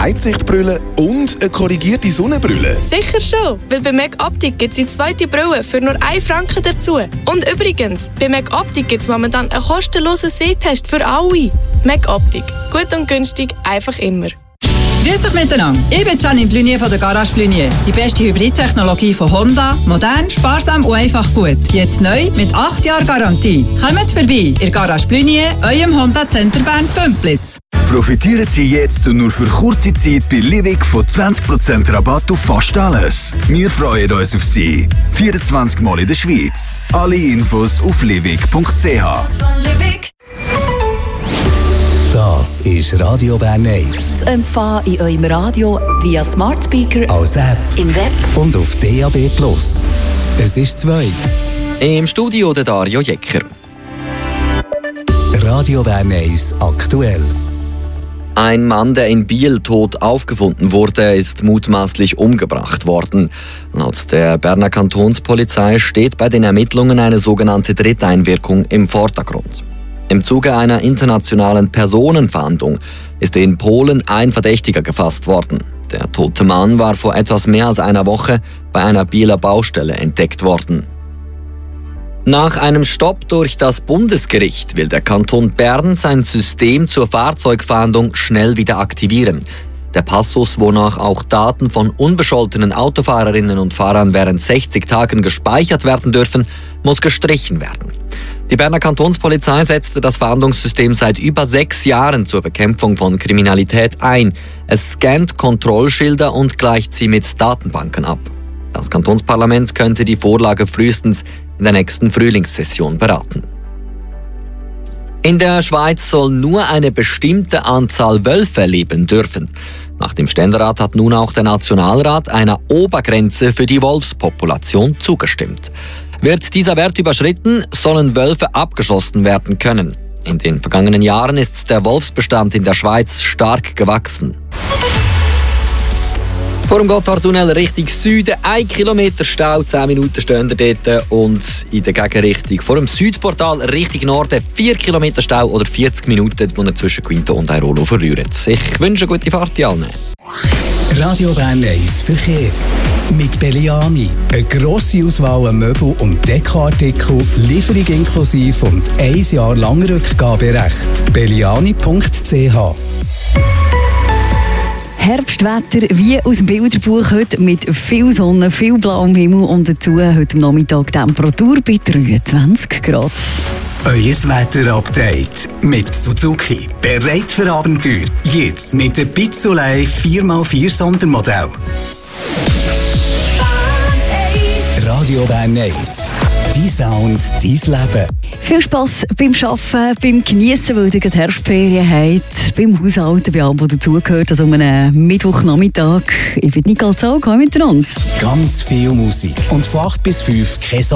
Weitsichtbrille und eine korrigierte Sonnenbrille? Sicher schon, weil bei Meg Optik gibt es die zweite Brille für nur 1 Franken dazu. Und übrigens, bei Meg Optik gibt es momentan einen kostenlosen Sehtest für alle. Meg Optik. Gut und günstig, einfach immer. Grüß dich miteinander. Ich bin Janine Blunier von der Garage Blunier. Die beste Hybridtechnologie von Honda. Modern, sparsam und einfach gut. Jetzt neu mit 8 Jahren Garantie. Kommt vorbei in Garage Blunier, eurem Honda Center Berns Bümplitz. Profitieren Sie jetzt und nur für kurze Zeit bei Livig von 20% Rabatt auf fast alles. Wir freuen uns auf Sie. 24 Mal in der Schweiz. Alle Infos auf livig.ch. Das ist Radio Bern 1. Zu empfangen in eurem Radio via Smart Speaker, Als App im Web und auf DAB+. Es ist 2. Im Studio der Dario Jecker. Radio Bern 1 aktuell. Ein Mann, der in Biel tot aufgefunden wurde, ist mutmaßlich umgebracht worden. Laut der Berner Kantonspolizei steht bei den Ermittlungen eine sogenannte Dritteinwirkung im Vordergrund. Im Zuge einer internationalen Personenfahndung ist in Polen ein Verdächtiger gefasst worden. Der tote Mann war vor etwas mehr als einer Woche bei einer Bieler Baustelle entdeckt worden. Nach einem Stopp durch das Bundesgericht will der Kanton Bern sein System zur Fahrzeugfahndung schnell wieder aktivieren. Der Passus, wonach auch Daten von unbescholtenen Autofahrerinnen und Fahrern während 60 Tagen gespeichert werden dürfen, muss gestrichen werden. Die Berner Kantonspolizei setzte das Fahndungssystem seit über 6 Jahren zur Bekämpfung von Kriminalität ein. Es scannt Kontrollschilder und gleicht sie mit Datenbanken ab. Das Kantonsparlament könnte die Vorlage frühestens in der nächsten Frühlingssession beraten. In der Schweiz soll nur eine bestimmte Anzahl Wölfe leben dürfen. Nach dem Ständerat hat nun auch der Nationalrat einer Obergrenze für die Wolfspopulation zugestimmt. Wird dieser Wert überschritten, sollen Wölfe abgeschossen werden können. In den vergangenen Jahren ist der Wolfsbestand in der Schweiz stark gewachsen. Vor dem Gotthardtunnel Richtung Süden 1 Kilometer Stau, 10 Minuten stehen wir dort. Und in der Gegenrichtung vor dem Südportal Richtung Norden 4 Kilometer Stau oder 40 Minuten, wo ihr zwischen Quinto und Airolo verliert. Ich wünsche eine gute Fahrt allen. Radio Bern 1 Verkehr. Mit Belliani. Eine grosse Auswahl an Möbel- und Dekoartikel, Lieferung inklusive und 1 Jahr lang Rückgaberecht. Belliani.ch. Herbstwetter wie aus dem Bilderbuch heute mit viel Sonne, viel blauem Himmel und dazu heute am Nachmittag Temperatur bei 23 Grad. Euer Wetter-Update mit Suzuki. Bereit für Abenteuer. Jetzt mit dem Pizzolei 4x4 Sondermodell. Radio Bern 1. Dein Sound, dein Leben. Viel Spass beim Arbeiten, beim Geniessen, weil ihr gerade Herbstferien habt, beim Haushalten, bei allem, was dazugehört, also um einen Mittwochnachmittag. Ich bin Nicole Zaug, hallo miteinander. Ganz viel Musik und von 8 bis 5 kein